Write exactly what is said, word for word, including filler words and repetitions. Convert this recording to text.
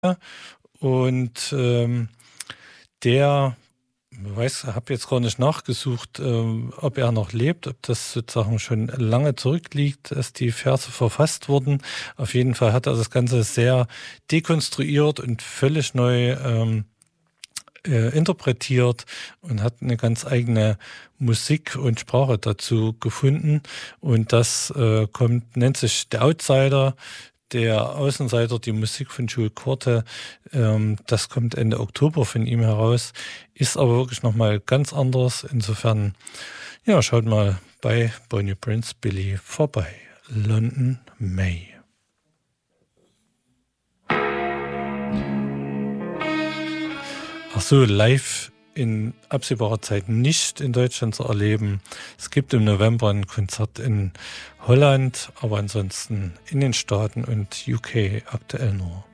und ähm, der, weiß, habe jetzt gar nicht nachgesucht, ähm, ob er noch lebt, ob das sozusagen schon lange zurückliegt, dass die Verse verfasst wurden. Auf jeden Fall hat er das Ganze sehr dekonstruiert und völlig neu ähm, äh, interpretiert und hat eine ganz eigene Musik und Sprache dazu gefunden. Und das äh, kommt, nennt sich The Outsider, der Außenseiter, die Musik von Joel Corte. Ähm, das kommt Ende Oktober von ihm heraus, ist aber wirklich nochmal ganz anders. Insofern, ja, schaut mal bei Bonnie Prince Billy vorbei. London May. Ach so, live in absehbarer Zeit nicht in Deutschland zu erleben. Es gibt im November ein Konzert in Holland, aber ansonsten in den Staaten und U K aktuell nur.